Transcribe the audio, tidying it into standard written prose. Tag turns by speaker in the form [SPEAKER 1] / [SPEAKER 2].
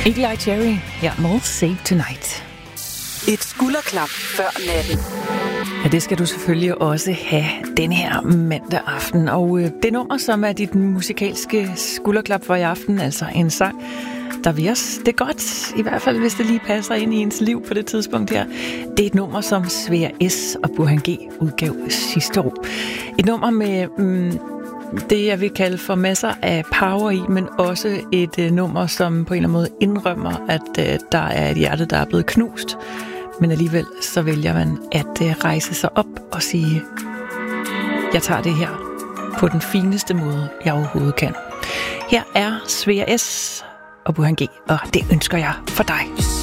[SPEAKER 1] Eli Cherry, ja, More Save Tonight.
[SPEAKER 2] Et skulderklap før natten.
[SPEAKER 1] Ja, det skal du selvfølgelig også have den her mandag aften. Og det nummer, som er dit musikalske skulderklap for i aften, altså en sang, der vil os det godt, i hvert fald hvis det lige passer ind i ens liv på det tidspunkt her. Det er et nummer, som Svea S. og Burhan G. udgav sidste år. Et nummer med det, jeg vil kalde for masser af power i, men også et nummer, som på en eller anden måde indrømmer, at der er et hjerte, der er blevet knust. Men alligevel så vælger man at rejse sig op og sige, jeg tager det her på den fineste måde, jeg overhovedet kan. Her er Svea S. og Burhan G, og det ønsker jeg for dig.